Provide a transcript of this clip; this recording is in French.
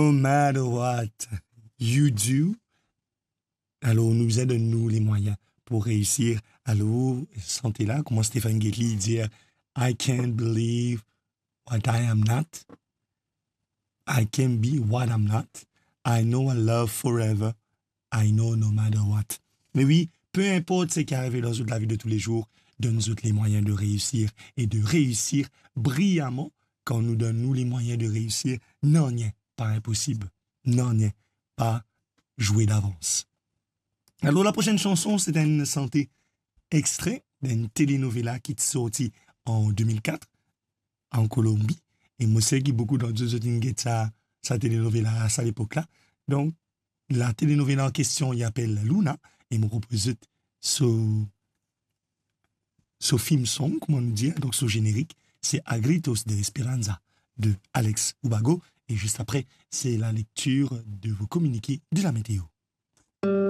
No matter what you do, alors nous aide-nous les moyens pour réussir. Alors, sentez-là, comment Stephen Gately dit I can't believe what I am not. I can be what I'm not. I know I love forever. I know no matter what. Mais oui, peu importe ce qui arrive dans la vie de tous les jours, donne-nous les moyens de réussir et de réussir brillamment quand nous donne-nous les moyens de réussir. Non, n'est pas impossible. Non, n'est pas joué d'avance. Alors, la prochaine chanson, c'est un santé extrait d'une telenovela qui est sortie en 2004 en Colombie. Et moi, c'est que beaucoup d'entre eux ont sa telenovela à cette époque-là. Donc, la telenovela en question, il appelle Luna, et me propose ce film song, comment on dit, donc ce générique, c'est A Gritos de Esperanza de Alex Ubago. Et juste après, c'est la lecture de vos communiqués de la météo.